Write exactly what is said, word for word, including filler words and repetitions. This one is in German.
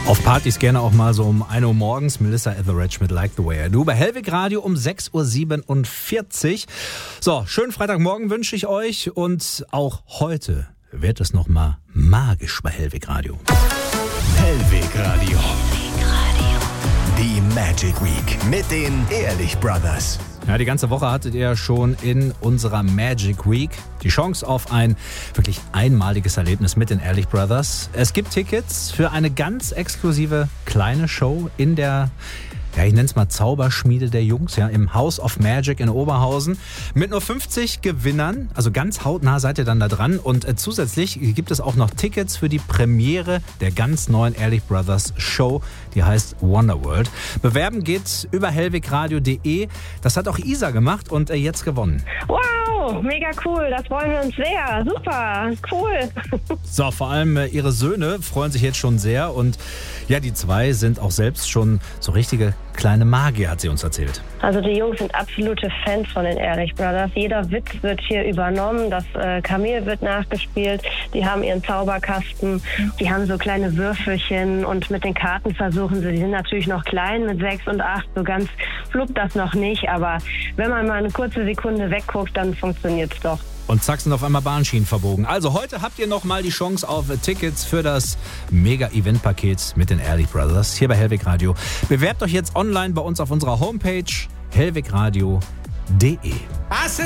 Auf Partys gerne auch mal so um ein Uhr morgens. Melissa Etheridge mit Like the Way I Do. Bei Hellwig Radio um sechs Uhr siebenundvierzig. So, schönen Freitagmorgen wünsche ich euch. Und auch heute wird es nochmal magisch bei Hellwig Radio. Hellwig Radio. Die Magic Week mit den Ehrlich Brothers. Ja, die ganze Woche hattet ihr schon in unserer Magic Week die Chance auf ein wirklich einmaliges Erlebnis mit den Ehrlich Brothers. Es gibt Tickets für eine ganz exklusive kleine Show in der, ja, ich nenne es mal Zauberschmiede der Jungs, ja, im House of Magic in Oberhausen. Mit nur fünfzig Gewinnern, also ganz hautnah seid ihr dann da dran. Und äh, zusätzlich gibt es auch noch Tickets für die Premiere der ganz neuen Ehrlich Brothers Show. Die heißt Wonderworld. Bewerben geht über hellwigradio punkt de. Das hat auch Isa gemacht und äh, jetzt gewonnen. Wow, mega cool. Das freuen wir uns sehr. Super, cool. So, vor allem äh, ihre Söhne freuen sich jetzt schon sehr. Und ja, die zwei sind auch selbst schon so richtige kleine Magier, hat sie uns erzählt. Also die Jungs sind absolute Fans von den Ehrlich Brothers. Jeder Witz wird hier übernommen. Das äh, Kamel wird nachgespielt. Die haben ihren Zauberkasten. Die haben so kleine Würfelchen und mit den Karten versuchen sie, die sind natürlich noch klein mit sechs und acht. So ganz fluppt das noch nicht. Aber wenn man mal eine kurze Sekunde wegguckt, dann funktioniert es doch. Und zack, sind auf einmal Bahnschienen verbogen. Also heute habt ihr noch mal die Chance auf Tickets für das Mega-Event-Paket mit den Ehrlich Brothers hier bei Hellwig Radio. Bewerbt euch jetzt online bei uns auf unserer Homepage hellwigradio punkt de.